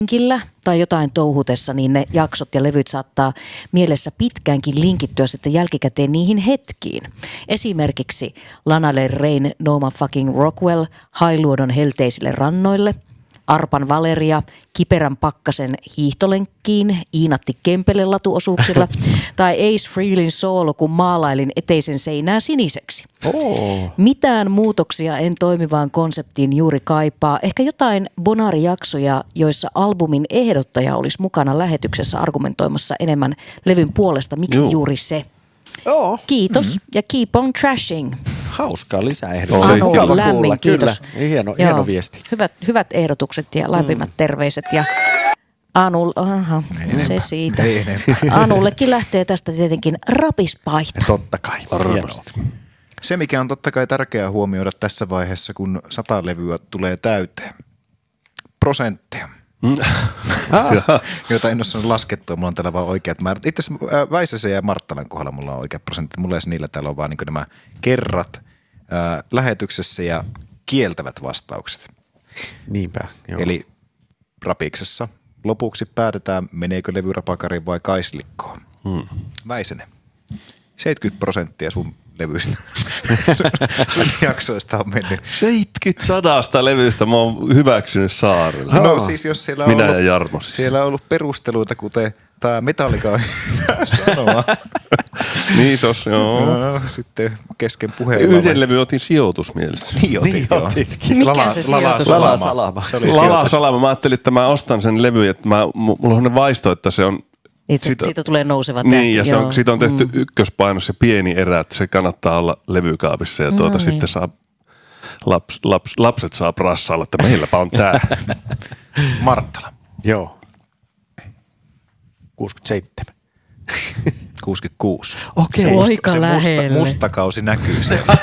lenkillä tai jotain touhutessa, niin ne jaksot ja levyt saattaa mielessä pitkäänkin linkittyä sitten jälkikäteen niihin hetkiin. Esimerkiksi Lana Del Reyn Norma fucking Rockwell Hailuodon helteisille rannoille, Arpan Valeria Kiperän pakkasen hiihtolenkkiin Iinatti Kempele latuosuuksilla tai Ace Frehlin soolo, kun maalailin eteisen seinää siniseksi. Mitään muutoksia en toimivaan konseptiin juuri kaipaa. Ehkä jotain Bonari-jaksoja, joissa albumin ehdottaja olisi mukana lähetyksessä argumentoimassa enemmän levyn puolesta. Miksi juuri se? Kiitos ja keep on trashing. Hauskaa lisäehdotuksia. Anu, lämmin kiitos. Kyllä. Hieno viesti. Hyvät ehdotukset ja lämpimät terveiset. Ja Anu, se siitä. Anullekin lähtee tästä tietenkin rapispaihta. Totta kai. Varmasti. Se, mikä on totta kai tärkeää huomioida tässä vaiheessa, kun 100 levyä tulee täyteen. Prosentteja. Joita en ole saanut laskettua, mulla on täällä vaan oikeat määrät. Itse asiassa Väisäsen ja Marttalan kohdalla mulla on oikeat prosentit. Mulla ei niillä täällä on vaan niin nämä kerrat lähetyksessä ja kieltävät vastaukset. Niinpä, joo. Eli rapiksessa lopuksi päätetään, meneekö levy rapakariin vai kaislikkoon. Väisänen, 70% sun levyistä, sun jaksoista on mennyt. 70 sadasta levystä mä oon hyväksynyt saarella. No siis jos siellä on Minä ollut, ja Jarmo siis. Siellä on ollut perusteluita, kuten tämä Metallica on sanoma. Niin sos, joo. No, sitten kesken puheen. Yhden levy otin sijoitusmielessä. Niin otitkin. Mikä se sijoitus? Lala Salama. Se oli Lala sijoitus. Salama. Mä ajattelin, että mä ostan sen levy, että mulla on ne vaisto, että se on... Siitä tulee nouseva tähti. Niin, ja siitä on tehty ykköspainos se pieni erä, että se kannattaa olla levykaapissa ja sitten saa lapset saa prassailla, että meilläpä on tää. Marttala. Joo. 67. 66. Okei. Aika lähelle. Musta kausi näkyy siellä.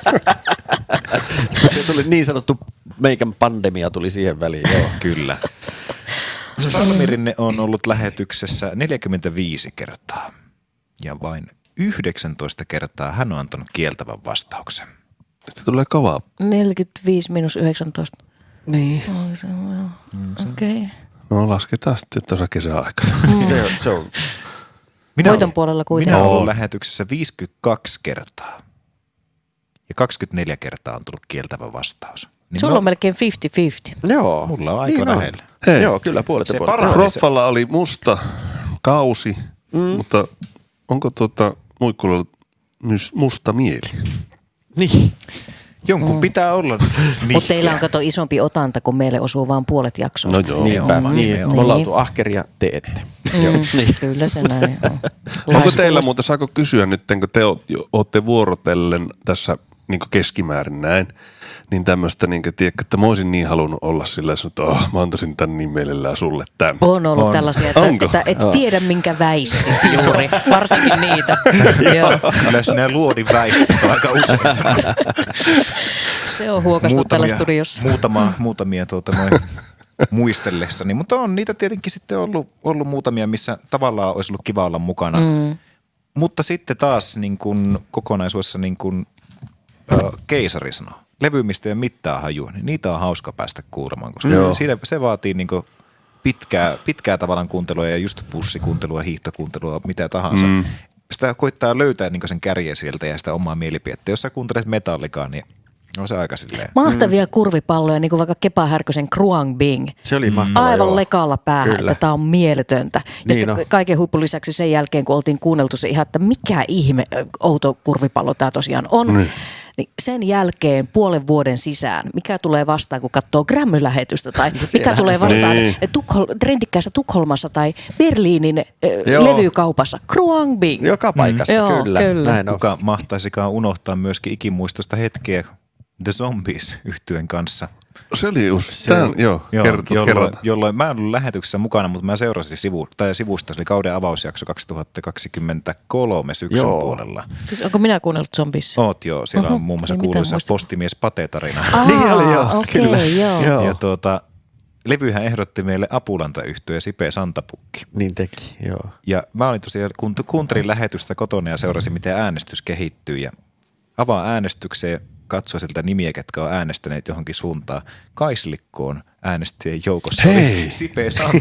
Se tuli niin sanottu meikän pandemia tuli siihen väliin. Joo. Kyllä. Salmirinne on ollut lähetyksessä 45 kertaa ja vain 19 kertaa hän on antanut kieltävän vastauksen. Sitten tulee kovaa. 45 minus 19. Niin. Okei. No lasketaan sitten tuossa kesäaikana. Se on. Voiton puolella kuitenkin. Minä olen ollut lähetyksessä 52 kertaa ja 24 kertaa on tullut kieltävä vastaus. Niin Sulla on melkein 50-50. Joo. Mulla on aika lähellä. Hei, Joo, kyllä puolet ja Se puolet. parani. Proffalla oli musta kausi, mutta onko Muikkulalla myös musta mieli? Niin. Jonkun pitää olla. Mutta teillä on kato isompi otanta, kun meille osuu vaan puolet jaksosta. No joo. Niinpä. Joo, Niin. joo. Me ollaan oltu ahkeria, te ette. Niin. Kyllä se näin on. Onko teillä muuten, saako kysyä nyt, kun te olette vuorotellen tässä niin keskimäärin näin, niin tämmöistä, niin tiedätkö, että mä olisin niin halunnut olla sillä, että mä antaisin tän niin mielellään sulle tän. On ollut tällaisia, että et tiedä minkä väistit juuri, varsinkin niitä. Joo. Kyllä sinä luodin väistit aika usein. Se on huokastu tällä studiossa. Muutamia muistellessani, mutta on niitä tietenkin sitten ollut muutamia, missä tavallaan olisi ollut kiva olla mukana. Mutta sitten taas niin kuin kokonaisuudessa niin kuin keisari sanoo, levy, mistä ei ole mitään hajua, niin niitä on hauska päästä kuulemaan, koska se vaatii niin kuin pitkää tavallaan kuuntelua ja just pussikuuntelua, hiihtokuuntelua, mitä tahansa. Sitä koittaa löytää niin kuin sen kärjen sieltä ja sitä omaa mielipidettä. Jos sä kuuntelet Metallicaa, niin on se aika silleen. Mahtavia kurvipalloja, niin kuin vaikka Kepa Härkösen Kruang Bing. Se oli mahtavaa. Aivan lekalla päähän, että tämä on mieletöntä. Ja Niin sitten on. kaiken huippun lisäksi sen jälkeen, kun oltiin kuunneltu se ihan, että mikä ihme outo kurvipallo tämä tosiaan on. Niin sen jälkeen puolen vuoden sisään, mikä tulee vastaan, kun katsoo Grammy-lähetystä tai mikä tulee vastaan trendikkäässä Tukholmassa tai Berliinin levykaupassa. Kruang Bing. Joka paikassa, kyllä. Näin on. Kuka mahtaisikaan unohtaa myöskin ikimuistosta hetkeä The Zombies -yhtyeen kanssa. Se oli just tämän, jolloin mä en ollut lähetyksessä mukana, mutta mä seurasin sivusta. Se oli kauden avausjakso 2023 syksyn puolella. Siis onko minä kuunnellut Zombies? Oot joo, siellä on muun muassa kuuluisa postimies Pate-tarina. Niin oli joo, kyllä. Joo. Ja levyhän ehdotti meille Apulanta-yhtye Sipe Santapukki. Niin teki, joo. Ja mä olin tosiaan, kuuntelin lähetystä kotona ja seurasin, miten äänestys kehittyy. Ja avaan äänestykseen katsoa sieltä nimiä, ketkä on äänestäneet johonkin suuntaan. Kaislikkoon äänestäjien joukossa Hei! oli Sipe Santa,